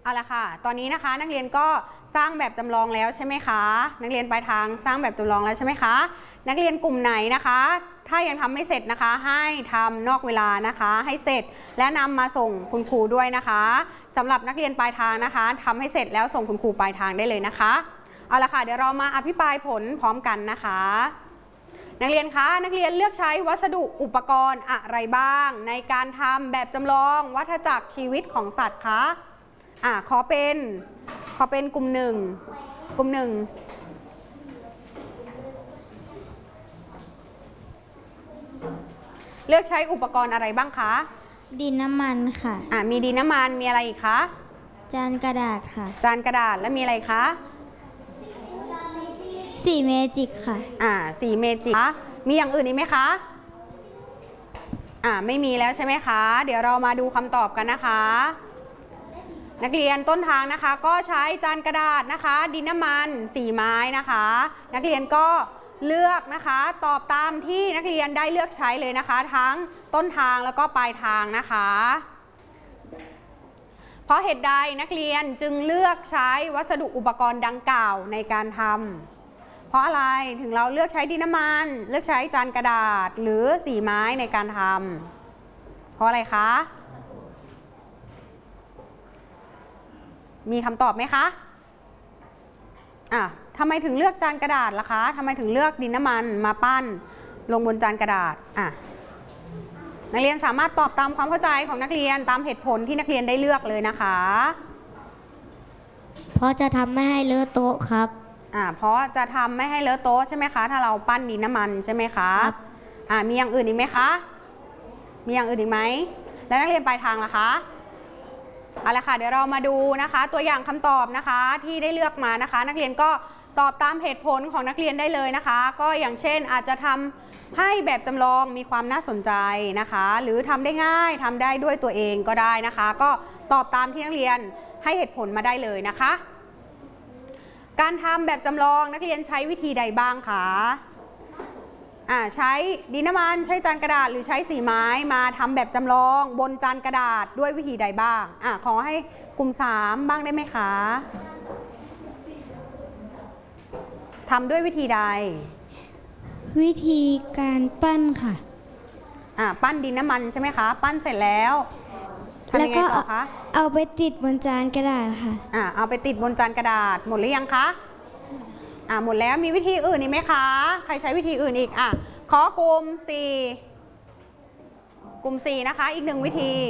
เอาละค่ะตอนนี้นะคะนักเรียนก็สร้างแบบจำลองแล้วใช่ไหมคะนักเรียนปลายทางสร้างแบบจำลองแล้วใช่ไหมคะนักเรียนกลุ่มไหนนะคะถ้ายังทำไม่เสร็จนะคะให้ทำนอกเวลานะคะให้เสร็จและนำมาส่งคุณครูด้วยนะคะสำหรับนักเรียนปลายทางนะคะทำให้เสร็จแล้วส่งคุณครูปลายทางได้เลยนะคะเอาละค่ะเดี๋ยวเรามาอภิปรายผลพร้อมกันนะคะนักเรียนคะนักเรียนเลือกใช้วัสดุอุปกรณ์อะไรบ้างในการทำแบบจำลองวัฏจักรชีวิตของสัตว์คะขอเป็นกลุ่มหนึ่งเลือกใช้อุปกรณ์อะไรบ้างคะดินน้ำมันค่ะมีดินน้ำมันมีอะไรอีกคะจานกระดาษค่ะจานกระดาษแล้วมีอะไรคะสีเมจิกค่ะสีเมจิกมีอย่างอื่นอีกไหมคะไม่มีแล้วใช่ไหมคะเดี๋ยวเรามาดูคำตอบกันนะคะนักเรียนต้นทางนะคะก็ใช้จานกระดาษนะคะดินน้ำมันสีไม้นะคะนักเรียนก็เลือกนะคะตอบตามที่นักเรียนได้เลือกใช้เลยนะคะทั้งต้นทางแล้วก็ปลายทางนะคะเพราะเหตุใดนักเรียนจึงเลือกใช้วัสดุอุปกรณ์ดังกล่าวในการทำเพราะอะไรถึงเราเลือกใช้ดินน้ำมันเลือกใช้จานกระดาษหรือสีไม้ในการทำเพราะอะไรคะมีคำตอบไหมคะทำไมถึงเลือกจานกระดาษล่ะคะทำไมถึงเลือกดินน้ำมันมาปั้นลงบนจานกระดาษนักเรียนสามารถตอบตามความเข้าใจของนักเรียนตามเหตุผลที่นักเรียนได้เลือกเลยนะคะเพราะจะทำไม่ให้เลอะโต๊ะครับเพราะจะทำไม่ให้เลอะโต๊ะใช่ไหมคะถ้าเราปั้นดินน้ำมันใช่ไหมคะมีอย่างอื่นอีกไหมคะมีอย่างอื่นอีกไหมแล้วนักเรียนปลายทางล่ะคะเอาละค่ะเดี๋ยวเรามาดูนะคะตัวอย่างคำตอบนะคะที่ได้เลือกมานะคะนักเรียนก็ตอบตามเหตุผลของนักเรียนได้เลยนะคะก็อย่างเช่นอาจจะทำให้แบบจำลองมีความน่าสนใจนะคะหรือทำได้ง่ายทำได้ด้วยตัวเองก็ได้นะคะก็ตอบตามที่นักเรียนให้เหตุผลมาได้เลยนะคะการทำแบบจำลองนักเรียนใช้วิธีใดบ้างคะใช้ดินน้ำมันใช้จานกระดาษหรือใช้สีไม้มาทำแบบจำลองบนจานกระดาษด้วยวิธีใดบ้างขอให้กลุ่ม3บ้างได้ไหมคะทำด้วยวิธีใดวิธีการปั้นค่ะปั้นดินน้ำมันใช่ไหมคะปั้นเสร็จแล้วทำยังไงต่อคะเอาไปติดบนจานกระดาษค่ะเอาไปติดบนจานกระดาษหมดหรือยังคะหมดแล้วมีวิธีอื่นอีกไหมคะใครใช้วิธีอื่นอีกขอกลุ่ม4นะคะอีก1วิธี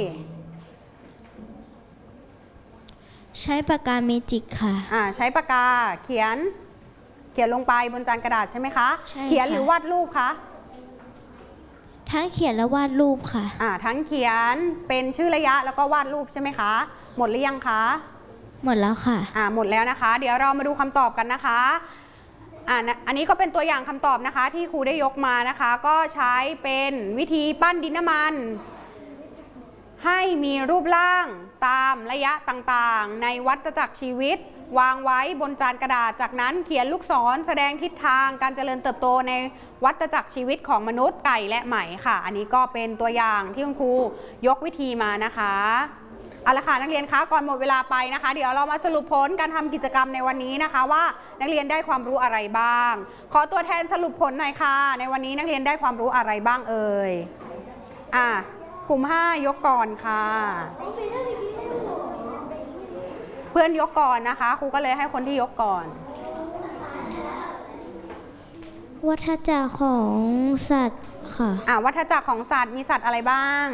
ใช้ปากกาเมจิกค่ะใช้ปากกาเขียนลงไปบนจานกระดาษใช่ไหมคะเขียนหรือวาดรูปคะทั้งเขียนและวาดรูปค่ะทั้งเขียนเป็นชื่อระยะแล้วก็วาดรูปใช่ไหมคะหมดหรือยังคะหมดแล้วค่ะหมดแล้วนะคะเดี๋ยวเรามาดูคำตอบกันนะคะอันนี้ก็เป็นตัวอย่างคำตอบนะคะที่ครูได้ยกมานะคะก็ใช้เป็นวิธีปั้นดินน้ำมันให้มีรูปร่างตามระยะต่างๆในวัฏจักรชีวิตวางไว้บนจานกระดาษจากนั้นเขียนลูกศรแสดงทิศทางการเจริญเติบโตในวัฏจักรชีวิตของมนุษย์ไก่และไหมค่ะอันนี้ก็เป็นตัวอย่างที่คุณครูยกวิธีมานะคะเอาละค่ะนักเรียนคะก่อนหมดเวลาไปนะคะเดี๋ยวเรามาสรุปผลการทำกิจกรรมในวันนี้นะคะว่านักเรียนได้ความรู้อะไรบ้างขอตัวแทนสรุปผลหน่อยค่ะในวันนี้นักเรียนได้ความรู้อะไรบ้างเอ่ยกลุ่ม5ยกก่อนค่ะเพื่อนยกก่อนนะคะครูก็เลยให้คนที่ยกก่อนวัฏจักรของสัตว์ค่ะวัฏจักรของสัตว์มีสัตว์อะไรบ้าง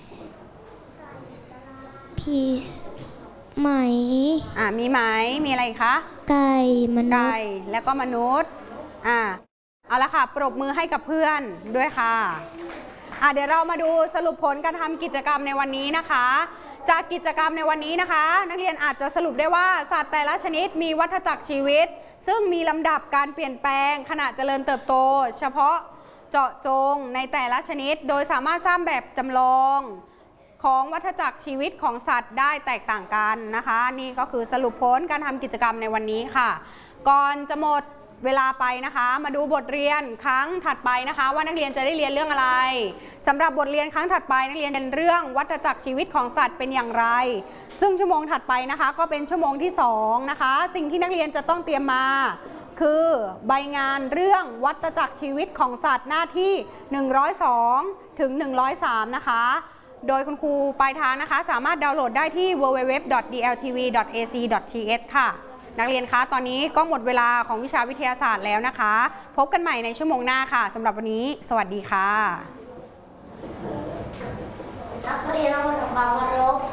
ไหมมีไหมมีอะไรคะไก่มนุษย์ไก่แล้วก็มนุษย์เอาละค่ะปรบมือให้กับเพื่อนด้วยค่ะเดี๋ยวเรามาดูสรุปผลการทำกิจกรรมในวันนี้นะคะจากกิจกรรมในวันนี้นะคะนักเรียนอาจจะสรุปได้ว่าสัตว์แต่ละชนิดมีวัฏจักรชีวิตซึ่งมีลำดับการเปลี่ยนแปลงขณะเจริญเติบโตเฉพาะเจาะจงในแต่ละชนิดโดยสามารถสร้างแบบจำลองของวัฏจักรชีวิตของสัตว์ได้แตกต่างกันนะคะนี่ก็คือสรุปผลการทำกิจกรรมในวันนี้ค่ะก่อนจะหมดเวลาไปนะคะมาดูบทเรียนครั้งถัดไปนะคะว่านักเรียนจะได้เรียนเรื่องอะไรสำหรับบทเรียนครั้งถัดไปนักเรียนเรียนเรื่องวัฏจักรชีวิตของสัตว์เป็นอย่างไรซึ่งชั่วโมงถัดไปนะคะก็เป็นชั่วโมงที่2นะคะสิ่งที่นักเรียนจะต้องเตรียมมาคือใบงานเรื่องวัฏจักรชีวิตของสัตว์หน้าที่102ถึง103นะคะโดยคุณครูปลายทางนะคะสามารถดาวน์โหลดได้ที่ www.dltv.ac.th ค่ะนักเรียนคะตอนนี้ก็หมดเวลาของวิชาวิทยาศาสตร์แล้วนะคะพบกันใหม่ในชั่วโมงหน้าค่ะสำหรับวันนี้สวัสดีค่ะนักเรียนเราทำความเคารพ